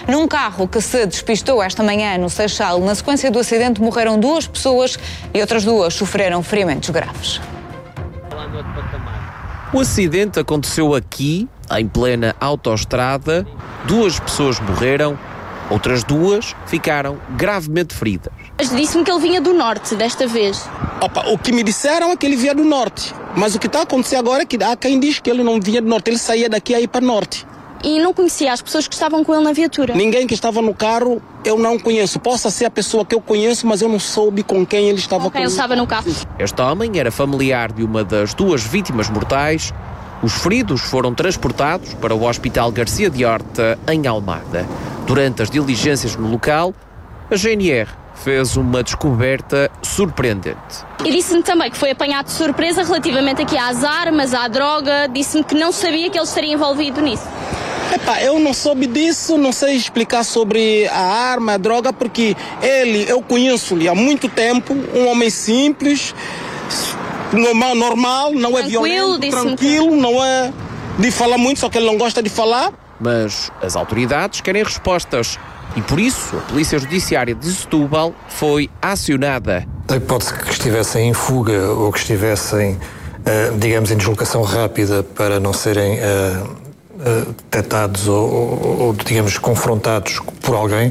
Num carro que se despistou esta manhã no Seixal, na sequência do acidente morreram 2 pessoas e outras 2 sofreram ferimentos graves. O acidente aconteceu aqui, em plena autoestrada. 2 pessoas morreram, outras 2 ficaram gravemente feridas. Mas disse-me que ele vinha do norte desta vez. O que me disseram é que ele vinha do norte. Mas o que está acontecendo agora é que há quem diz que ele não vinha do norte, ele saía daqui a ir para o norte. E não conhecia as pessoas que estavam com ele na viatura? Ninguém que estava no carro eu não conheço. Possa ser a pessoa que eu conheço, mas eu não soube com quem ele estava. Com quem ele estava no carro. Este homem era familiar de uma das 2 vítimas mortais. Os feridos foram transportados para o Hospital Garcia de Horta, em Almada. Durante as diligências no local, a GNR fez uma descoberta surpreendente. E disse-me também que foi apanhado de surpresa relativamente aqui às armas, à droga. Disse-me que não sabia que ele estaria envolvido nisso. Eu não soube disso, não sei explicar sobre a arma, a droga, porque eu conheço-lhe há muito tempo, um homem simples, normal, não é violento, tranquilo, não é de falar muito, só que ele não gosta de falar. Mas as autoridades querem respostas e por isso a Polícia Judiciária de Setúbal foi acionada. A hipótese que estivessem em fuga ou que estivessem, digamos, em deslocação rápida para não serem detectados ou, digamos, confrontados por alguém,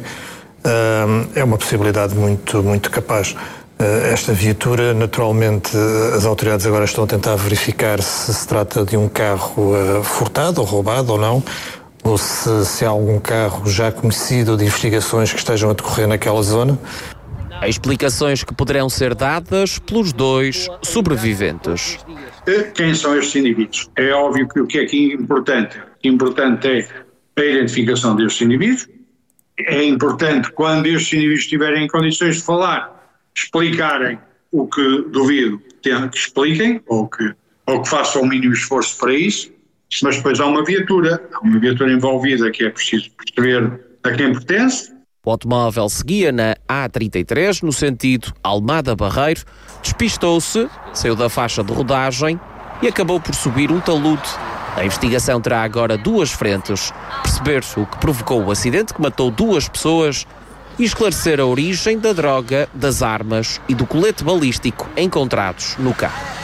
é uma possibilidade muito, muito capaz. Esta viatura, naturalmente, as autoridades agora estão a tentar verificar se trata de um carro furtado ou roubado ou não, ou se há algum carro já conhecido de investigações que estejam a decorrer naquela zona. Há explicações que poderão ser dadas pelos 2 sobreviventes. Quem são estes indivíduos? É óbvio que o que é aqui importante é a identificação destes indivíduos. É importante, quando estes indivíduos estiverem em condições de falar, explicarem o que duvido que expliquem, ou que façam o mínimo esforço para isso, mas depois há uma viatura envolvida que é preciso perceber a quem pertence. O automóvel seguia na A33, no sentido Almada-Barreiro, despistou-se, saiu da faixa de rodagem e acabou por subir um talude. A investigação terá agora 2 frentes: perceber o que provocou o acidente que matou 2 pessoas e esclarecer a origem da droga, das armas e do colete balístico encontrados no carro.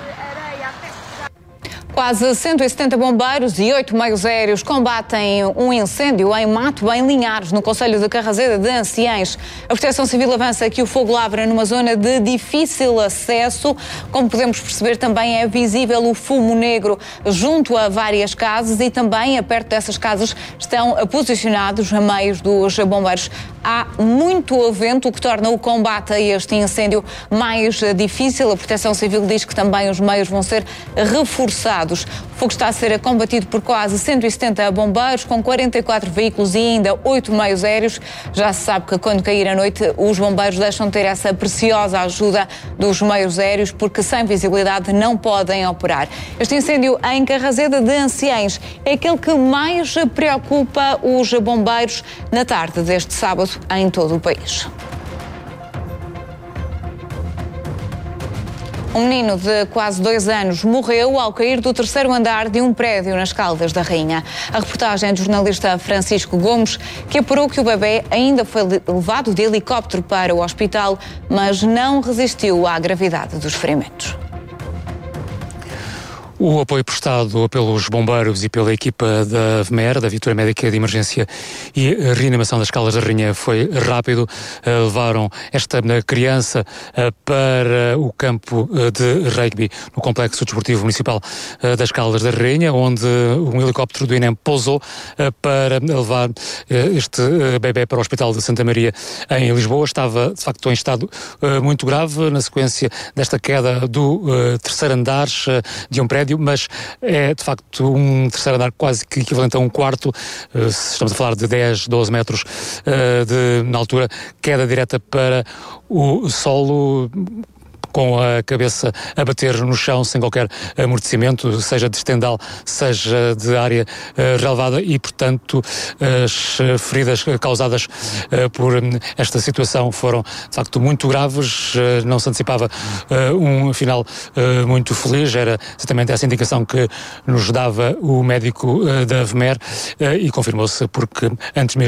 Quase 170 bombeiros e 8 meios aéreos combatem um incêndio em Mato em Linhares, no concelho de Carraseda de Anciães. A Proteção Civil avança que o fogo lavra numa zona de difícil acesso. Como podemos perceber, também é visível o fumo negro junto a várias casas e também, perto dessas casas, estão posicionados meios dos bombeiros. Há muito vento, o que torna o combate a este incêndio mais difícil. A Proteção Civil diz que também os meios vão ser reforçados. O fogo está a ser combatido por quase 170 bombeiros, com 44 veículos e ainda 8 meios aéreos. Já se sabe que quando cair a noite, os bombeiros deixam de ter essa preciosa ajuda dos meios aéreos, porque sem visibilidade não podem operar. Este incêndio em Carraseda de Anciães é aquele que mais preocupa os bombeiros na tarde deste sábado em todo o país. Um menino de quase 2 anos morreu ao cair do 3º andar de um prédio nas Caldas da Rainha. A reportagem do jornalista Francisco Gomes, que apurou que o bebê ainda foi levado de helicóptero para o hospital, mas não resistiu à gravidade dos ferimentos. O apoio prestado pelos bombeiros e pela equipa da VMER, da Viatura Médica de Emergência e Reanimação das Caldas da Rainha, foi rápido. Levaram esta criança para o campo de rugby no Complexo Desportivo Municipal das Caldas da Rainha, onde um helicóptero do INEM pousou para levar este bebê para o Hospital de Santa Maria em Lisboa. Estava, de facto, em estado muito grave na sequência desta queda do 3º andar de um prédio, mas é de facto um 3º andar quase que equivalente a um quarto. Estamos a falar de 10, 12 metros na altura, queda direta para o solo, com a cabeça a bater no chão sem qualquer amortecimento, seja de estendal, seja de área relevada, e portanto as feridas causadas por esta situação foram de facto muito graves. Não se antecipava um final muito feliz, era exatamente essa indicação que nos dava o médico da VMER, e confirmou-se, porque antes mesmo